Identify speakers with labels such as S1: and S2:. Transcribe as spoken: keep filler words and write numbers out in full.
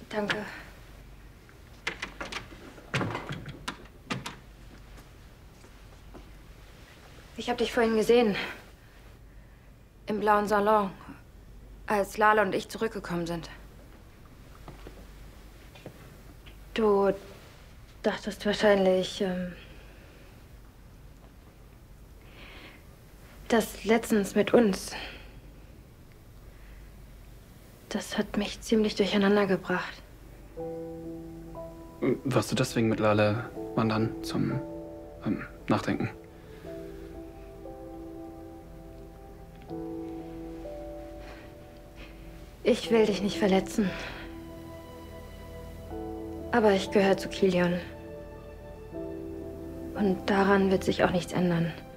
S1: Danke. Ich habe dich vorhin gesehen. Im blauen Salon, als Lala und ich zurückgekommen sind. Du dachtest wahrscheinlich, ähm, das letztens mit uns, das hat mich ziemlich durcheinander gebracht.
S2: Warst du deswegen mit Lale wandern zum ähm, Nachdenken?
S1: Ich will dich nicht verletzen. Aber ich gehöre zu Kilian. Und daran wird sich auch nichts ändern.